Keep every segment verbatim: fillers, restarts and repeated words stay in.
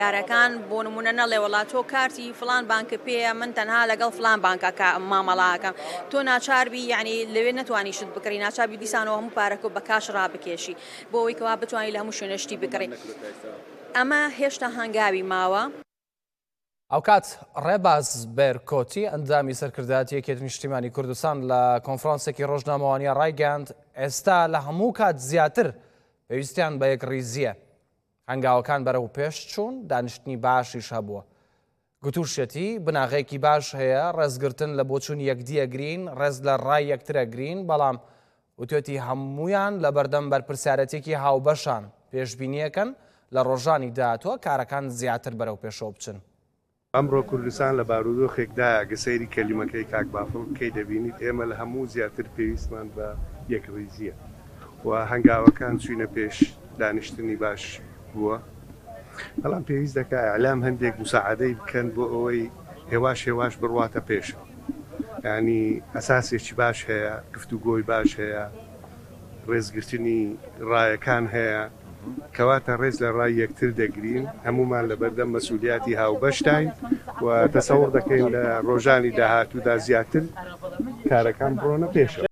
یارەکان بۆ نمونە نەڵێ وڵات تۆ کارتی فلان بانکە پێیە من تەنها لەگەڵ فلان بانکە مامەڵاکەم تۆ ناچاربی یعنی لەوێ ناتوانانی شت بکڕی ناچابی دیسانەوە هەموو پارەکە بە کاش ڕابکێشی بۆ ئەوەی کەوا بتوانانی لە هەموو شوێنەشتی بکڕی ئەمە هێشتا هەنگاوی ماوە. ئەو کات ڕێباز بێرکۆتی ئەندامی سەرکردایەتی یەکێتی نیشتیمانی کوردستان لە کۆنفرانسێکی ڕۆژنامەوانیە ڕایگەاند ئێستا لە هەموو کات زیاتر پێویستیان بە یەک ڕیزیە. هەنگاوەکان بەرەو پێش چوون دانیشتنی باشیش هەبووە. گوتوشەتی بناغەیەکی باش هەیە ڕێزگرتن لە بۆچوونی یەکدیە گرین ڕێز لە ڕای یەکترە گرین بەڵام وتوێتی هەمویان لە بەردەم بەرپرسیارەتێکی هاوبەشان پێشبینیەکەن لە ڕۆژانی داهاتوە کارەکان زیاتر بەرەو پێشەوە بچن. ئەمڕۆ کوردستان لە بارودۆخێکدا گەسەیری کەلیمەکەی کاک بافڵ کەی دەبینیت ئێمە لە هەموو زیاتر پێویستمان بە یەک ڕیزیە و هەنگاوەکان چوینە پێش دانیشتنی باش بووە بەڵام پێویست دەکا ئەعلام هەندێک مساعدەی بکەن بۆ ئەوەی هێواش هێواش بڕواتە پێشە یعنی ئەساسێکی باش هەیە گفتوگۆی باش هەیە ڕێزگرتنی ڕایەکان هەیە کەواتە ڕێز لە ڕای یەکتر دەگرین هەمومان لە بەردەم مەسئولیاتی هاوبەشتین و تەسەوڕ دەکەین لە ڕۆژانی داهاتوودا زیاتر کارەکان بڕۆنە پێشەوە.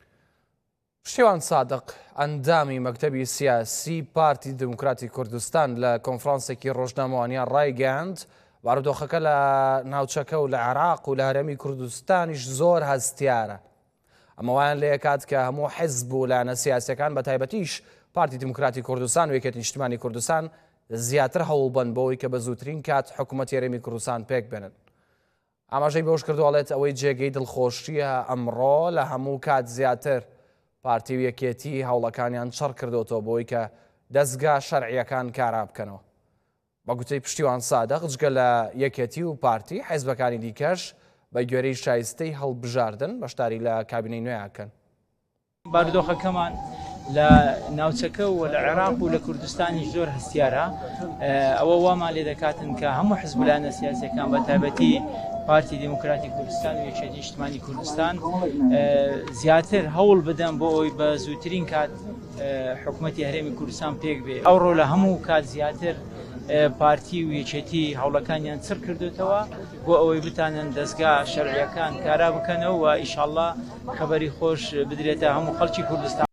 پشتیوان سادق ئەندامی مەکتەبی سیاسی پارتی دموکراتی کوردستان لە کۆنفرانسێکی ڕۆژنامەوانیە ڕایگەاند بارودۆخەکە لە ناوچەکە و لە عێراق و لە هەرێمی کوردستانیش زۆر هەستیارە. ئەمەوایان لێ کات کە هەموو حیزب و لایەنە سیاسیەکان بە تایبەتیش پارتی دموکراتی کوردستان و یەکێتی نیشتیمانی کوردستان زیاتر هەوڵ بن بۆەوەی کە بە زووترین کات حکوومەتی هەرێمی کوردستان پێک بێنن. ئاماژەی بەوش کردوڵێت ئەوەی جێگەی دڵخۆشیە ئەمڕۆ لە هەموو کات زیاتر پارتی و یەکێتی هەوڵەکانیان چڕ کردوتەوە بۆی کە دەستگا شەرعیەکان کارا بکەنەوە. بە گوتەی پشتیوان سادق جگە لە یەکێتی و پارتی حیزبەکانی دیکەش بە گوێرەی شایستەی هەڵبژاردن بەشداری لە کابینەی نوێیاکەن. بارودۆخەکەمان لە ناوچەکە و لە عێراق و لە کوردستانی زۆر هەستیارە ئەوە وامان لێ دەکاتن کە هەموو حیزبولانە سیاسیەکان بە تایبەتی پارتی دموکراتی کوردستان و یەکێتی نیشتیمانی کوردستان زیاتر هەوڵ بدەن بۆ ئەوی بە زووترین کات حکوومەتی هەرێمی کوردستان پێک بێ. ئەوڕۆ لە هەموو کات زیاتر پارتی و یەکێتی هەوڵەکانیان چڕ کردوتەوە بۆ ئەوەی بتانن دەستگا شەرعیەکان کارا بکەنەوە و ئیشاڵڵا خەبەری خۆش بدرێتە هەموو خەڵکی کوردستان.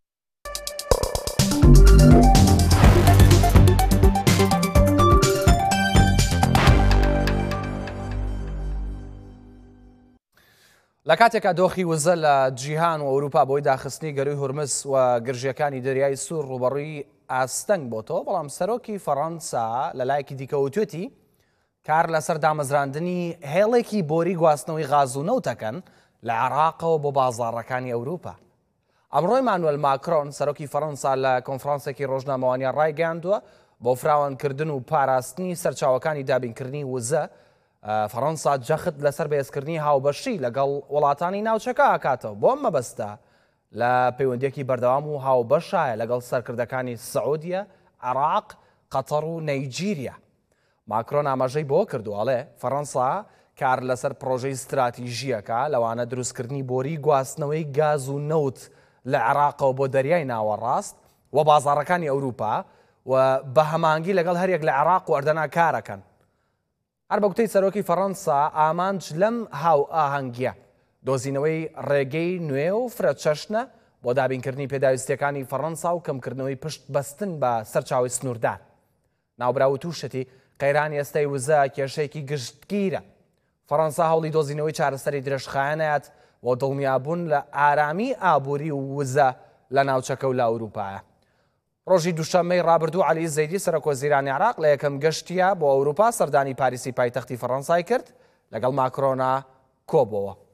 لە کاتێکا دۆخی وزە لە جیهان و ئەوروپا بۆی داخستنی گەروی هورمز و گرژیەکانی دەریای سوور ڕوبەڕووی ئاستەنگ بۆتەوە بەڵام سەرۆکی فەڕەنسا لە لایەکی دیکەوتوێتی کار لەسەر دامەزراندنی هێڵێکی بۆری گواستنەوەی غاز و نەوتەکەن لە عێراقەوە بۆ بازاڕەکانی ئەوروپا. ئەمڕۆ ئیمانوێل ماکرۆن سەرۆکی فەڕەنسا لە کۆنفرانسێکی ڕۆژنامەوانیە ڕایگەاندووە بۆ فراوانکردن و پاراستنی سەرچاوەکانی دابینکردنی وزە فەڕەنسا جەخت لەسەر بەهێزکردنی هاوبەشی لەگەڵ وڵاتانی ناوچەکە ئاکاتەوە بۆ ئەم مەبەستە لە پەیوەندیەکی بەردەوام و هاوبەشایە لەگەڵ سەرکردەکانی سەعودیە، عێراق، قەتەر و نەیجیریا. ماکرۆن ئاماژەی بۆ کردووەڵێ فەڕەنسا کار لەسەر پرۆژەی استراتیژیەکە لەوانە دروستکردنی بۆری گواستنەوەی گاز و نەوت لە عێراقەوە بۆ دەریای ناوەڕاست و بازاڕەکانی ئەوروپا و بە هەمانگی لەگەڵ هەرێک لە عێراق و ئەردەنا کارەکەن. هەر بە گوتەی سەرۆکی فەڕەنسا ئامانج لەم هاو ئاهەنگیە دۆزینەوەی ڕێگەی نوێ و فرەچەشنە بۆ دابینکردنی پێداویستیەکانی فەڕەنسا و کەمکردنەوەی پشت بەستن بە سەرچاوی سنووردار. ناوبراو تووشەتی قەیرانی ئێستای وزە کێشەیەکی گشتگیرە. فەڕەنسا هەوڵی دۆزینەوەی چارەسەری درێژخایەنەیەت بۆ دڵنیابوون لە ئارامی ئابووری و وزە لە ناوچەکە و لە ئەوروپایە. ڕۆژی دووشەممەی ڕابردوو عەلی زەیدی سەرۆکوەزیرانی عێراق لە یەکەم گەشتیە بۆ ئەوروپا سەردانی پاریسی پایتەختی فەڕەنسای کرد لەگەڵ ماکرۆنا کۆبەوە.